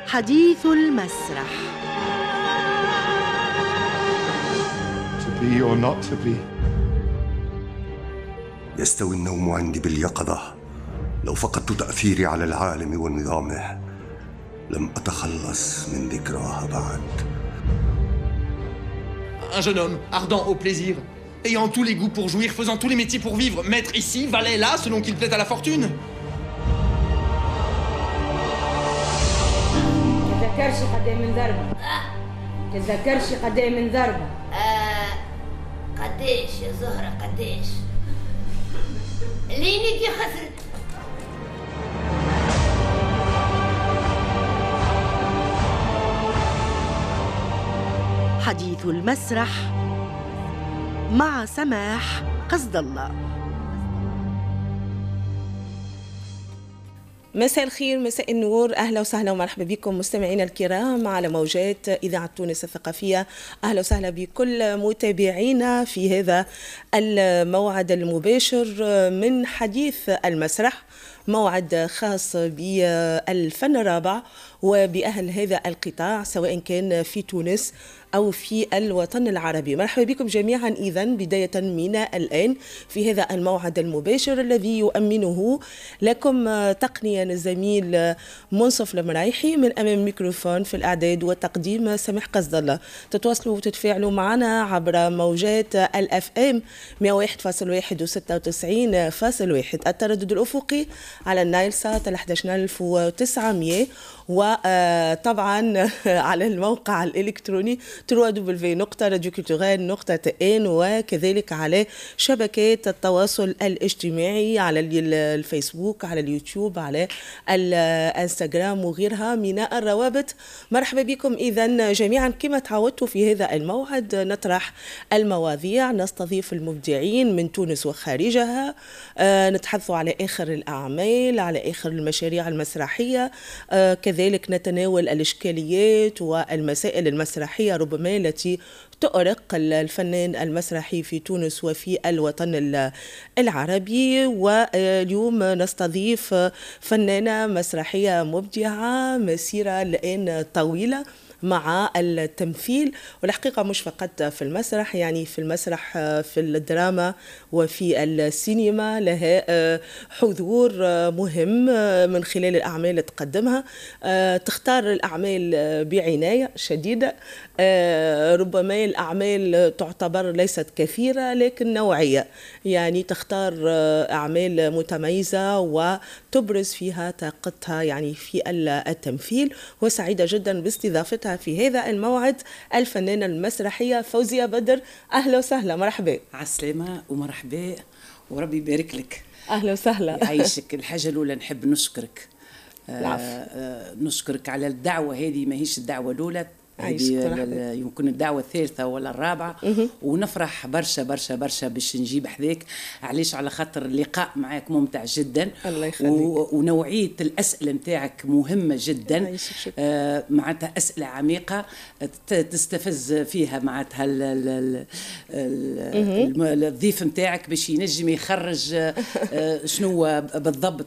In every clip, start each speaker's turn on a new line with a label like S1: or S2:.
S1: حديث المسرح.
S2: To be or not to be.
S3: يستوي النوم عندي باليقظة. لو فقدت تأثيري على العالم ونظامه لم أتخلص من ذكراها بعد.
S4: Un jeune homme, ardent au plaisir, ayant tous les goûts pour jouir, faisant tous les métiers pour vivre, maître ici, valet là, selon qu'il plaît à la fortune.
S5: تتذكرش قدام من ضربة؟ تتذكرش قدام من ضربة؟
S6: قديش يا زهرة قديش؟ لينك يا خسرت.
S1: حديث المسرح مع سماح قصد الله.
S7: مساء الخير، مساء النور، أهلا وسهلا ومرحبا بكم مستمعينا الكرام على موجات إذاعة تونس الثقافية. أهلا وسهلا بكل متابعينا في هذا الموعد المباشر من حديث المسرح، موعد خاص بالفن الرابع وبأهل هذا القطاع سواء كان في تونس أو في الوطن العربي. مرحبا بكم جميعا إذن بداية من الآن في هذا الموعد المباشر الذي يؤمنه لكم تقنيا الزميل منصف المرايحي، من أمام الميكروفون في الإعداد والتقديم سماح قصد الله. تتواصلوا وتتفاعلوا معنا عبر موجات الأف ام 101.1 و 96.1 التردد الأفقي على النايل سات 11900 وطبعا على الموقع الإلكتروني www.radioculturel.n وكذلك على شبكات التواصل الاجتماعي على الفيسبوك، على اليوتيوب، على الانستغرام وغيرها من الروابط. مرحبا بكم إذن جميعا. كما تعودتوا في هذا الموعد نطرح المواضيع، نستضيف المبدعين من تونس وخارجها، نتحدث على آخر الأعمال، على آخر المشاريع المسرحية، كذلك نتناول الإشكاليات والمسائل المسرحية ربما التي تؤرق الفنان المسرحي في تونس وفي الوطن العربي. واليوم نستضيف فنانة مسرحية مبدعة، مسيرة الآن طويلة مع التمثيل، والحقيقة مش فقط في المسرح، يعني في المسرح، في الدراما وفي السينما لها حضور مهم من خلال الأعمال اللي تقدمها. تختار الأعمال بعناية شديدة، ربما الأعمال تعتبر ليست كثيرة لكن نوعية، يعني تختار أعمال متميزة وتبرز فيها طاقتها يعني في التمثيل. وسعيدة جدا باستضافتها في هذا الموعد الفنانة المسرحية فوزية بدر. أهلا وسهلا، مرحبا.
S8: عالسلامة ومرحبا وربي يبارك لك.
S7: أهلا وسهلا،
S8: يعيشك. الحاجة الأولى نحب نشكرك، نشكرك على الدعوة هذه، ما هيش الدعوة الأولى، يمكن الدعوة الثالثة ولا الرابعة. ونفرح برشا برشا برشا باش نجيب حذاك، علاش؟ على خاطر اللقاء معك ممتع جدا.
S7: الله يخليك.
S8: ونوعية الأسئلة متاعك مهمة جدا، معناتها أسئلة عميقة تستفز فيها معناتها الضيف متاعك باش ينجم يخرج شنو بالضبط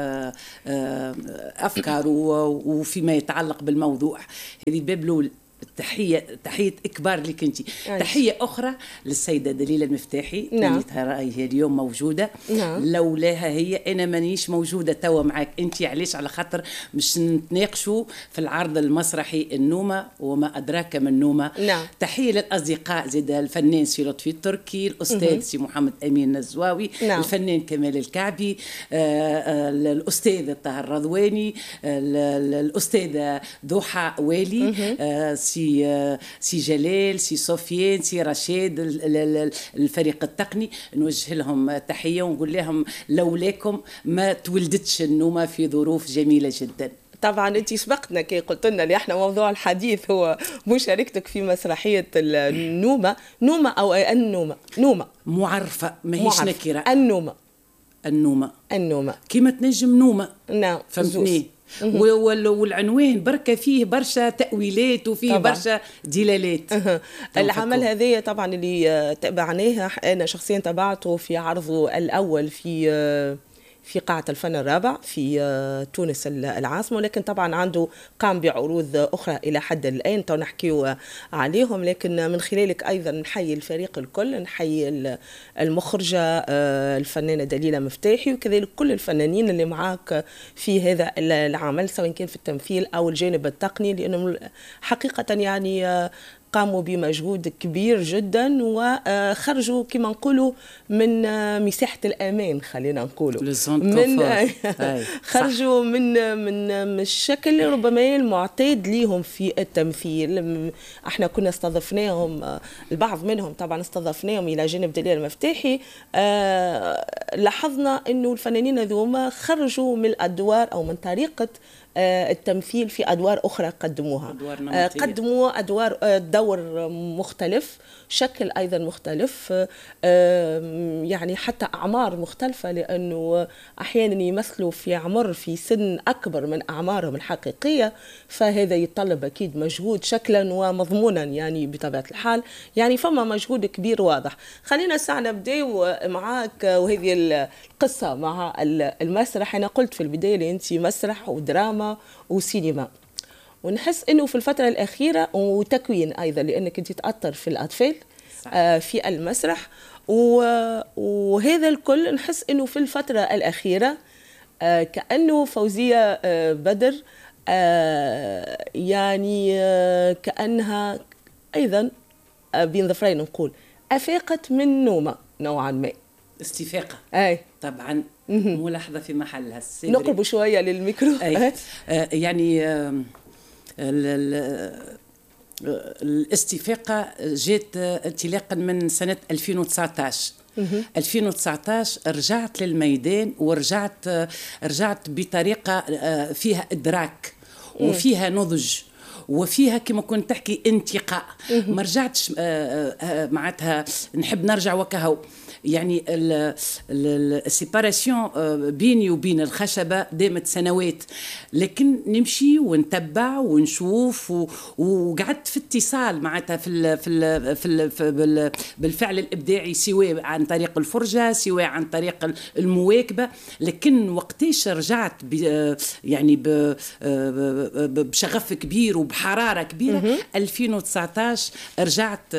S8: أفكار وفيما يتعلق بالموضوع. هذه الباب الأول. تحية إكبار لك أنت. تحية أخرى للسيدة دليلة المفتاحي.
S7: نعم.
S8: هي اليوم موجودة.
S7: نعم.
S8: لولاها هي أنا مانيش موجودة توا معك أنت. علاش؟ على خاطر مش نتناقشوا في العرض المسرحي النومة وما أدراك من النومة.
S7: نعم.
S8: تحية للأصدقاء زيد الفنان سي لطفي التركي، الأستاذ سي محمد أمين الزواوي. نعم. الفنان كمال الكعبي، الأستاذ طاهر الرضواني، الأستاذة ضحى والي، سي جلال، سي سفيان، سي رشيد، الفريق التقني. نوجه لهم تحية ونقول لهم لولاكم ما تولدتش النومة في ظروف جميلة جدا.
S7: طبعا انت سبقتنا كي قلت لنا اللي احنا موضوع الحديث هو مشاركتك في مسرحية النومة. نومة او النومة؟ نومة
S8: معرفة ماهيش نكرة.
S7: النومة
S8: كيما تنجم نومة.
S7: نعم،
S8: فهمتني؟ والعنوان بركة فيه برشا تأويلات وفيه طبعا برشا دلالات.
S7: العمل هذه طبعا اللي تابعناه، أنا شخصيا تابعته في عرضه الأول في قاعة الفن الرابع في تونس العاصمة، ولكن طبعا عنده قام بعروض أخرى إلى حد الآن نحكيو عليهم. لكن من خلالك أيضا نحيي الفريق الكل، نحيي المخرجة الفنانة دليلة مفتاحي، وكذلك كل الفنانين اللي معاك في هذا العمل سواء كان في التمثيل أو الجانب التقني، لأنهم حقيقة يعني قاموا بمجهود كبير جدا وخرجوا كما نقولوا من مساحة الأمان، خلينا نقولوا خرجوا من الشكل ربما المعتاد ليهم في التمثيل. احنا كنا استضفناهم، البعض منهم طبعا استضفناهم إلى جانب دليل المفتاحي، لاحظنا أنه الفنانين ذوما خرجوا من الأدوار أو من طريقة التمثيل في أدوار أخرى قدموها، قدموا أدوار دور مختلف، شكل أيضا مختلف، يعني حتى أعمار مختلفة، لأنه أحيانا يمثلوا في سن أكبر من أعمارهم الحقيقية، فهذا يتطلب أكيد مجهود شكلا ومضمونا يعني بطبيعة الحال، يعني فما مجهود كبير واضح. خلينا ساعة نبدأ معاك وهذه القصة مع المسرح. أنا قلت في البداية اللي أنت مسرح ودراما وسينما، ونحس أنه في الفترة الأخيرة وتكوين أيضا لأنك أنت تأثر في الأطفال في المسرح، وهذا الكل نحس أنه في الفترة الأخيرة كأنه فوزية بدر يعني كأنها أيضا بين ظفرين نقول أفاقت من نومة نوعا ما،
S8: استفاقة
S7: أي
S8: طبعا ملاحظة في محلها.
S7: نقرب شوية للميكرو.
S8: يعني الاستفاقة جات انطلاقا من سنة 2019. 2019 رجعت للميدان ورجعت بطريقة فيها إدراك وفيها نضج وفيها كما كنت تحكي انتقاء. ما رجعتش معناتها نحب نرجع وكهو، يعني السيباراسيون بيني وبين الخشبة دامت سنوات، لكن نمشي ونتبع ونشوف وقعدت في اتصال معناتها بالفعل الإبداعي، سواء عن طريق الفرجة سواء عن طريق المواكبة. لكن وقتاش رجعت يعني بشغف كبير وبحرارة كبيرة 2019 رجعت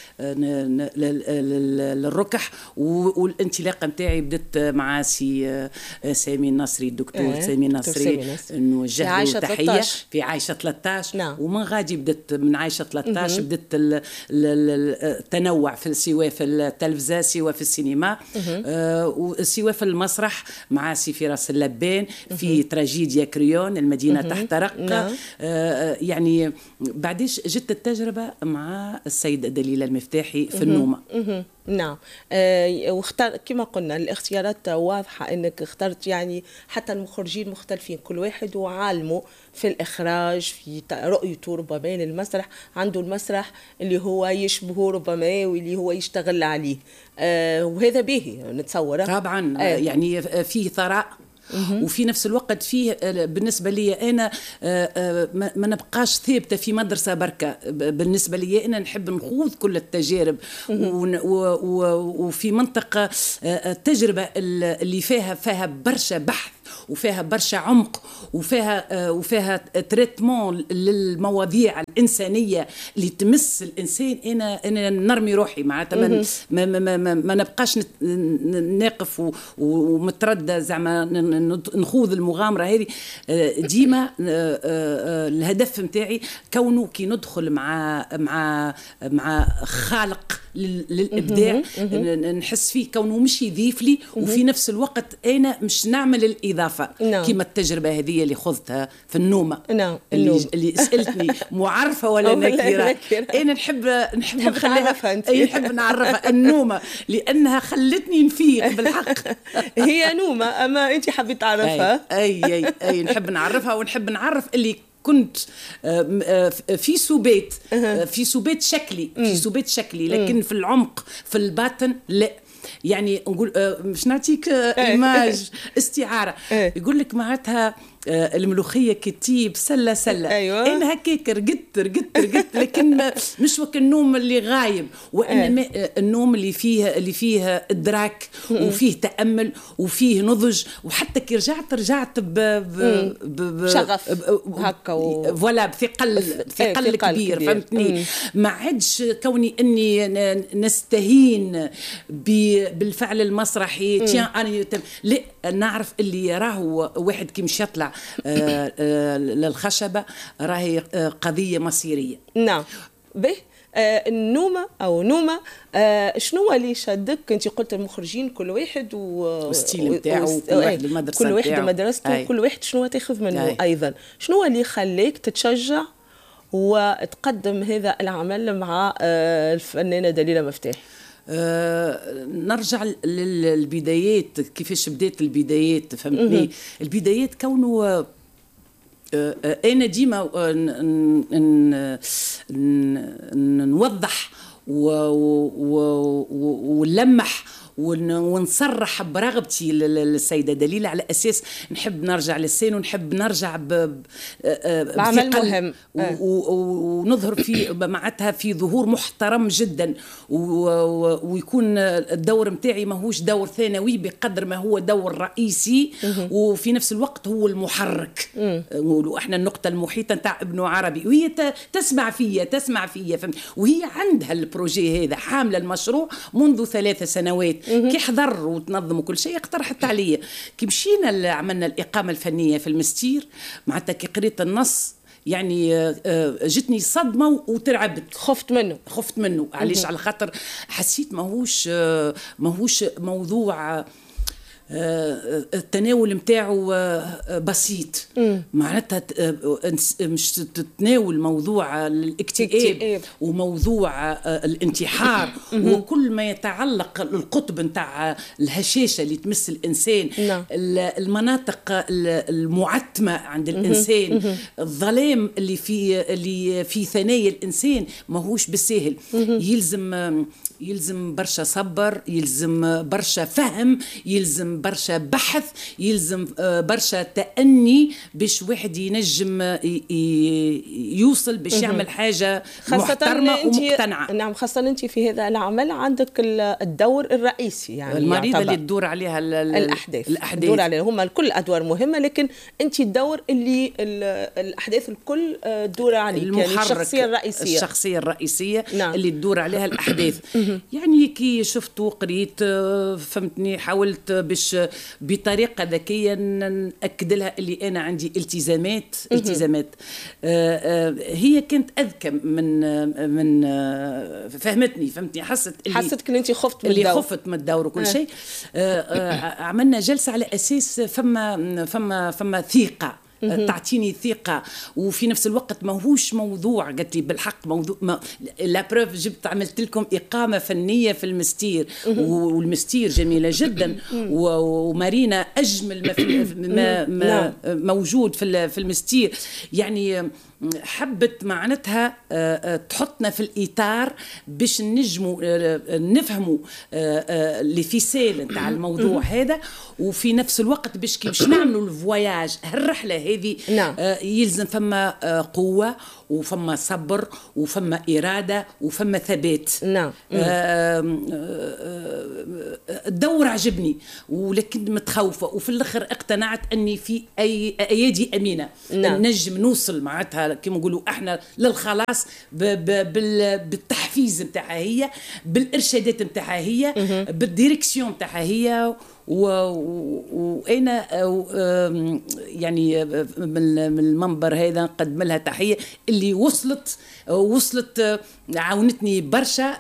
S8: للركح، والانطلاقه نتاعي بدت مع سامي النصري، الدكتور سامي النصري، نوجه له تحيه في عايشه 13.
S7: نعم.
S8: ومن غادي بدت من عايشه 13 بدت التنوع في سواء في التلفزه سواء في السينما وسواء في المسرح مع سي فراس اللبان في تراجيديا كريون المدينه تحترق.
S7: نعم.
S8: يعني بعديش جت التجربه مع السيده دليلة المفتاحي في النومه.
S7: نعم. واختار كما قلنا الاختيارات واضحة، انك اخترت يعني حتى المخرجين مختلفين، كل واحد وعالمه في الإخراج في رؤيته ربما للمسرح، عنده المسرح اللي هو يشبهه ربما واللي هو يشتغل عليه، وهذا باهي نتصور
S8: طبعا. يعني فيه ثراء وفي نفس الوقت فيه بالنسبة لي أنا ما نبقاش ثابتة في مدرسة بركة. بالنسبة لي أنا نحب نخوض كل التجارب وفي منطقة التجربة اللي فيها برشا بحث وفيها برشا عمق وفيها تريتمون للمواضيع الإنسانية اللي تمس الإنسان. أنا نرمي روحي معناتها ما نبقاش ناقف ومتردد زعما نخوض المغامرة هذه. ديما الهدف متاعي كونه كي ندخل مع خالق للإبداع نحس فيه كونه مش يضيف لي وفي نفس الوقت أنا مش نعمل الإضافة. كما التجربة هذه اللي خذتها في النومة اللي سألتني معرفة ولا نكرة، أنا نحب
S7: نعرفها أنت.
S8: نحب نعرفها النومة لأنها خلتني نفيق بالحق.
S7: هي نومة أما أنت حبيت تعرفها.
S8: أي نحب نعرفها ونحب نعرف اللي كنت في سبات شكلي لكن في العمق في الباطن لا. يعني نقول مش نعطيك إيماج استعارة، يقول لك معناتها الملوخيه كتيب سله
S7: أيوة.
S8: انا هكاك رقدت لكن مش وك النوم اللي غايب، وانما النوم اللي فيه ادراك وفيه تامل وفيه نضج، وحتى كي رجعت
S7: بشغف هكا
S8: فوالا بثقل كبير فهمتني. ما عادش كوني اني نستهين بالفعل المسرحي انا لا، نعرف اللي راهو واحد كي مش يطلع للخشبه راهي قضيه مصيريه.
S7: نعم. به النومة أو نومة، شنو اللي شدك؟ أنت قلت المخرجين كل واحد
S8: والستيل نتاعو، كل واحد المدرسة
S7: كل واحد مدرسته، كل واحد شنو تاخذ منه أيضا. شنو اللي خليك تتشجع وتقدم هذا العمل مع الفنانة دليلة مفتاح؟
S8: نرجع للبدايات، كيفاش بدات البدايات فهمتني. البدايات كونه أنا ديما نوضح ونلمح ونصرح برغبتي للسيدة دليلة، على أساس نحب نرجع للسين ونحب نرجع
S7: بعمل مهم
S8: ونظهر في معناتها في ظهور محترم جدا، ويكون الدور متاعي ماهوش دور ثانوي بقدر ما هو دور رئيسي، وفي نفس الوقت هو المحرك. نقولوا احنا النقطة المحيطة نتاع ابن عربي، وهي تسمع فيا فهمت. وهي عندها البروجي هذا، حاملة المشروع منذ 3 سنوات. كي حضر وتنظم وكل شيء اقترحت عليا. كي مشينا عملنا الإقامة الفنية في المستير، معناتها كي قريت النص يعني جتني صدمة وترعبت، خفت منه. علاش؟ على خاطر حسيت ماهوش موضوع التناول متاعه بسيط. معناتها مش تتناول موضوع الاكتئاب وموضوع الانتحار وكل ما يتعلق القطب نتاع الهشاشة اللي تمس الإنسان، المناطق المعتمة عند الإنسان، الظلام اللي في ثنايا الإنسان ماهوش بالسهل. يلزم برشا صبر، يلزم برشا فهم، يلزم برشا بحث، يلزم برشا تأني باش واحد ينجم يوصل باش يعمل حاجة محترمة ومقتنعة.
S7: نعم، خاصة أنت في هذا العمل عندك الدور الرئيسي، يعني
S8: المريضة اللي تدور عليها
S7: الأحداث تدور عليها. هما الكل أدوار مهمة، لكن أنت الدور اللي الأحداث الكل تدور عليه، يعني الشخصية الرئيسية
S8: نعم. اللي تدور عليها الأحداث. يعني كي شفت وقريت فهمتني، حاولت باش بطريقة ذكية نأكد لها اللي أنا عندي التزامات. هي كانت أذكى من فهمتني، حستك
S7: إن أنت خفت
S8: من الدور وكل شيء. عملنا جلسة على أساس فما ثقة، تعطيني ثقة، وفي نفس الوقت ماهوش موضوع. قلت لي بالحق موضوع لا بروف، جبت عملت لكم إقامة فنية في المستير، والمستير جميلة جدا، ومارينا أجمل ما موجود في المستير. يعني حبت معناتها تحطنا في الإطار باش نجموا نفهموا اللي في سيل نتاع الموضوع هذا، وفي نفس الوقت باش نعملوا الفواياج الرحلة هذه. يلزم فما قوة وفما صبر وفما إرادة وفما ثبات. الدور عجبني، ولكن متخوفة، وفي الآخر اقتنعت أني في أيادي أمينة. نجم نوصل معناتها كما نقولوا احنا للخلاص بالتحفيز نتاعها هي، بالارشادات نتاعها هي، بالديريكسيون نتاعها هي. وانا يعني من المنبر هذا نقدم لها تحيه، اللي وصلت عاونتني برشا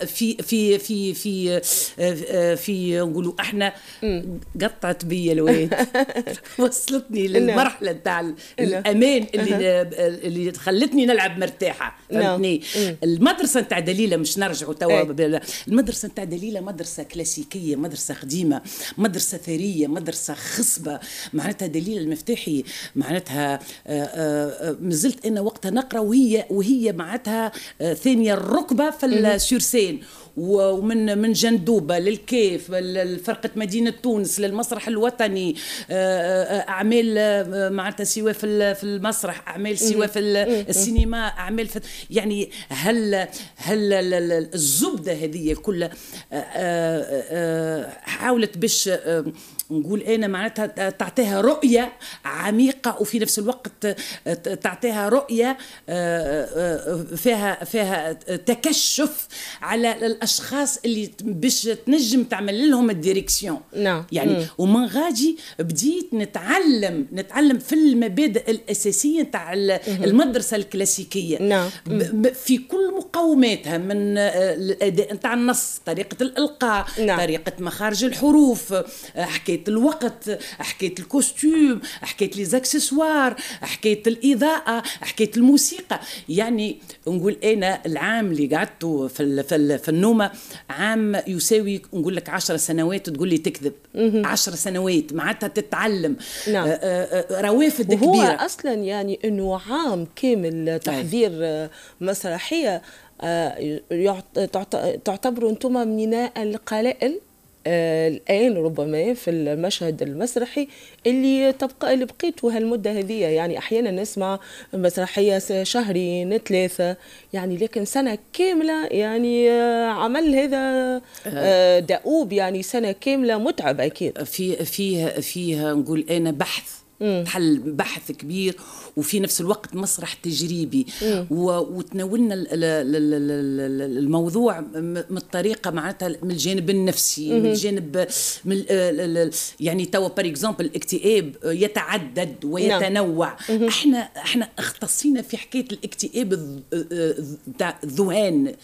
S8: في نقولوا احنا قطعت بيا الواد وصلتني للمرحله تاع الامان اللي خلتني نلعب مرتاحه. فهمتني؟ المدرسه نتاع دليله، مش نرجعوا توا، المدرسه نتاع دليله مدرسه كلاسيكيه، مدرسه قديمه، مدرسه مدرسة ثرية، مدرسة خصبة، معناتها دليل المفتاحي معناتها مازلت أنا وقتها نقرأ وهي معناتها ثانية الركبة في السورسين، ومن جندوبة للكيف، فرقة مدينة تونس، للمسرح الوطني، أعمال معناتها سواء في المسرح، أعمال سواء في السينما، أعمال في يعني هل الزبدة هذه كلها حاولت باش نقول أنا معناتها تعطيها رؤية عميقة، وفي نفس الوقت تعطيها رؤية فيها تكشف على الأشخاص اللي باش تنجم تعمل لهم الديريكسيون.
S7: نعم.
S8: يعني ومن غادي بديت نتعلم في المبادئ الأساسية تاع المدرسة الكلاسيكية.
S7: نعم.
S8: في كل مقوماتها، من الأداء تاع النص، طريقة الإلقاء،
S7: نعم.
S8: طريقة مخارج الحروف، حكاية الوقت، حكاية الكوستيوم، حكاية لي زاكسسوار، حكاية الإضاءة، حكاية الموسيقى. يعني نقول أنا العام اللي قعدته في النومة عام يساوي نقول لك 10 سنوات، تقول لي تكذب. 10 سنوات معناتها تتعلم.
S7: نعم.
S8: روافد
S7: وهو
S8: كبيرة
S7: أصلا يعني أنه عام كامل تحضير مسرحية تعتبروا أنتم من القلائل الآن ربما في المشهد المسرحي اللي بقيتوا هالمدة هذه. يعني أحيانا نسمع مسرحية شهرين 3 يعني، لكن سنة كاملة يعني عمل هذا دؤوب، يعني سنة كاملة متعب أكيد.
S8: فيها نقول أنا بحث، حل بحث كبير، وفي نفس الوقت مسرح تجريبي، وتناولنا الموضوع من الطريقه معناتها من الجانب النفسي، من الجانب يعني توا بار اكزومبل الاكتئاب يتعدد ويتنوع. احنا اختصينا في حكايه الاكتئاب تاع الذهان،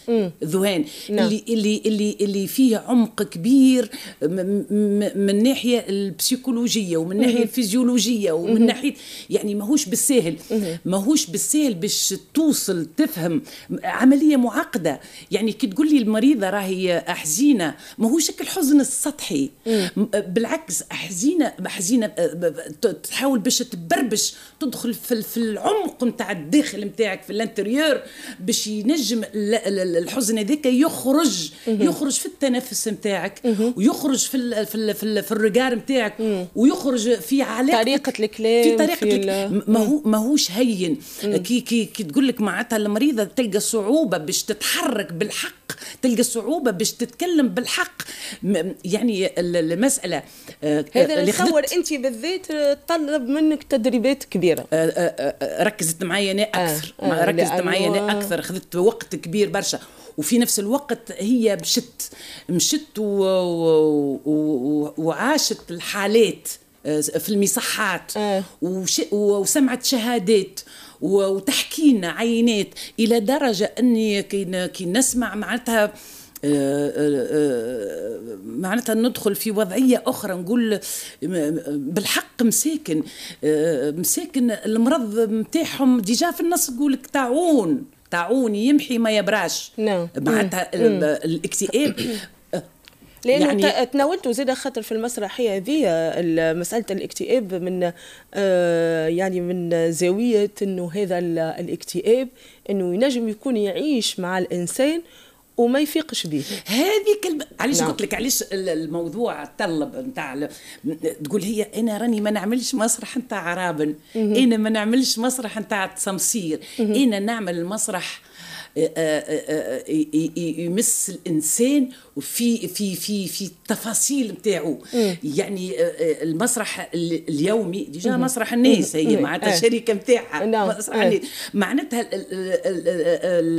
S8: اللي فيه عمق كبير من الناحيه البسيكولوجيه ومن الناحيه الفيزيولوجيه ومن ناحيه يعني ماهوش بالسهل باش توصل تفهم، عملية معقدة. يعني كي تقول لي المريضة راهي حزينة، ماهوش الحزن السطحي، بالعكس حزينة تحاول باش تبربش، تدخل في العمق نتاع الداخل نتاعك في الانتريور، باش ينجم الحزن هذاك يخرج في التنفس نتاعك، ويخرج في الرجال نتاعك، ويخرج في علاقتك،
S7: طريقة الكلام، في
S8: طريقة ماهوش هين. كي تقول لك معناتها المريضة تلقى صعوبة باش تتحرك بالحق، تلقى صعوبة باش تتكلم بالحق. يعني المسألة
S7: هذا نتصور أنت بالذات طلب منك تدريبات كبيرة.
S8: ركزت معي أنا أكثر، خذت وقت كبير برشا، وفي نفس الوقت هي مشت وعاشت الحالات في المصحات، وسمعت شهادات وتحكينا عينات، إلى درجة أني كي نسمع معناتها ندخل في وضعية أخرى، نقول بالحق مساكن المرض متاعهم ديجا في النص يقولك تعون يمحي ما يبراش. معناتها الاكتئاب
S7: لأنه يعني تناولتوا زيادة خاطر في المسرحية هذه مسألة الاكتئاب من يعني من زاوية أنه هذا الاكتئاب أنه ينجم يكون يعيش مع الإنسان وما يفيقش به.
S8: هذه كلمة علاش قلت لك علاش الموضوع طلب نتاع تقول هي أنا راني ما نعملش مسرح نتاع عرابن، أنا ما نعملش مسرح نتاع تسمصير، أنا نعمل المسرح يمس الانسان وفي في في في التفاصيل نتاعو. يعني المسرح اليومي ديجا مسرح الناس هي معناتها الشركه نتاعها، معناتها